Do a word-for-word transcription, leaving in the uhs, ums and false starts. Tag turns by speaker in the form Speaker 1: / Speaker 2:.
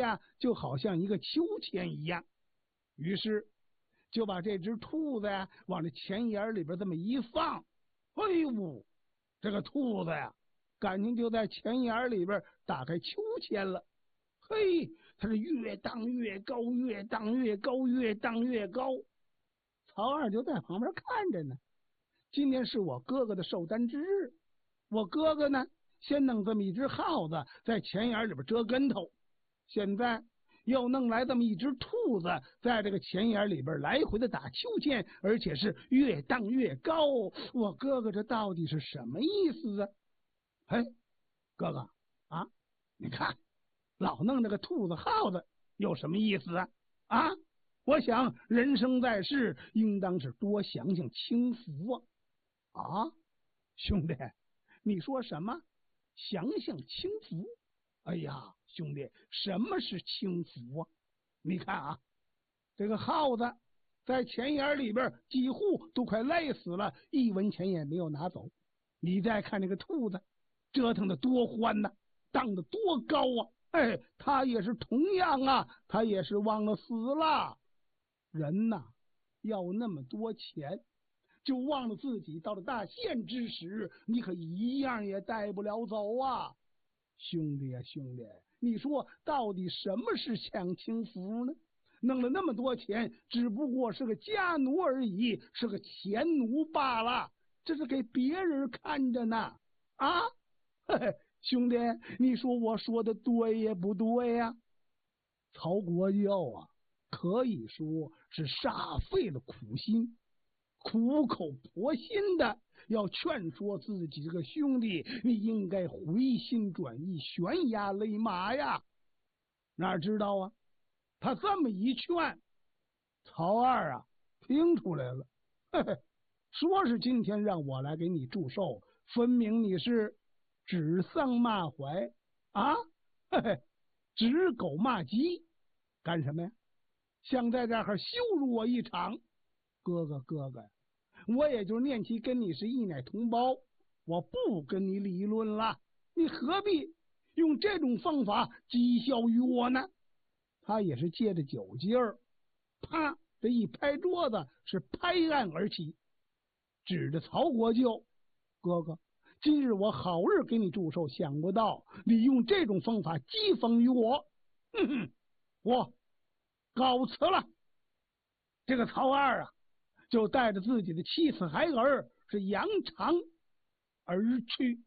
Speaker 1: 呀，就好像一个秋千一样。于是就把这只兔子呀往这钱眼里边这么一放，哎呦，这个兔子呀，感情就在钱眼里边打开秋千了。嘿，它是越荡越高，越荡越高，越荡越高。曹二就在旁边看着呢。今天是我哥哥的寿诞之日，我哥哥呢，先弄这么一只耗子在钱眼里边折跟头，现在又弄来这么一只兔子在这个钱眼里边来回的打秋千，而且是越荡越高。我哥哥这到底是什么意思啊？嘿，哥哥啊，你看老弄这个兔子耗子有什么意思啊？啊，我想人生在世，应当是多享享清福啊！啊，兄弟，你说什么？享享清福？哎呀，兄弟，什么是清福啊？你看啊，这个耗子在钱眼里边几乎都快累死了，一文钱也没有拿走。你再看这个兔子，折腾的多欢呐，荡得多高啊！哎，他也是同样啊，他也是忘了死了。人呐，要那么多钱，就忘了自己到了大限之时，你可一样也带不了走啊！兄弟呀、啊，兄弟，你说到底什么是享清福呢？弄了那么多钱，只不过是个家奴而已，是个钱奴罢了，这是给别人看着呢。啊，嘿嘿，兄弟，你说我说的对也不对呀、啊？曹国舅啊，可以说是煞费了苦心，苦口婆心的要劝说自己这个兄弟，你应该回心转意，悬崖勒马呀。哪知道啊，他这么一劝，曹二啊听出来了，嘿嘿，说是今天让我来给你祝寿，分明你是指桑骂槐啊，嘿嘿，指狗骂鸡，干什么呀？想在这儿羞辱我一场？哥哥哥哥，我也就念其跟你是一奶同胞，我不跟你理论了，你何必用这种方法讥笑于我呢？他也是借着酒劲儿，啪这一拍桌子，是拍案而起，指着曹国舅，哥哥，今日我好日给你祝寿，想不到你用这种方法讥讽于我，哼哼，我告辞了。这个曹二啊，就带着自己的妻子孩儿是扬长而去。